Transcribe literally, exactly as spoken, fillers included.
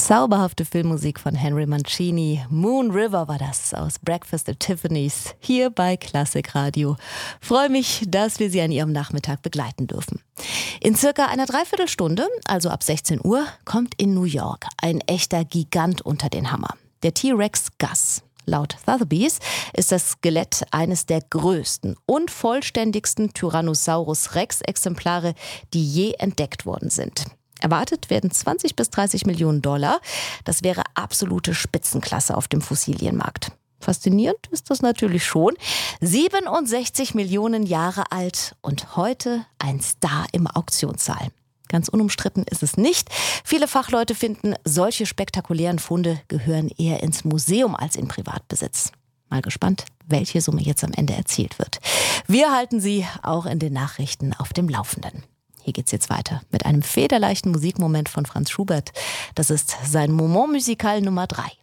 Zauberhafte Filmmusik von Henry Mancini. Moon River war das aus Breakfast at Tiffany's hier bei Klassik Radio. Freue mich, dass wir Sie an Ihrem Nachmittag begleiten dürfen. In circa einer Dreiviertelstunde, also ab sechzehn Uhr, kommt in New York ein echter Gigant unter den Hammer. Der T-Rex Gus. Laut Sotheby's ist das Skelett eines der größten und vollständigsten Tyrannosaurus Rex-Exemplare, die je entdeckt worden sind. Erwartet werden zwanzig bis dreißig Millionen Dollar. Das wäre absolute Spitzenklasse auf dem Fossilienmarkt. Faszinierend ist das natürlich schon. siebenundsechzig Millionen Jahre alt und heute ein Star im Auktionssaal. Ganz unumstritten ist es nicht. Viele Fachleute finden, solche spektakulären Funde gehören eher ins Museum als in Privatbesitz. Mal gespannt, welche Summe jetzt am Ende erzielt wird. Wir halten Sie auch in den Nachrichten auf dem Laufenden. Hier geht's jetzt weiter mit einem federleichten Musikmoment von Franz Schubert. Das ist sein Moment musical Nummer drei.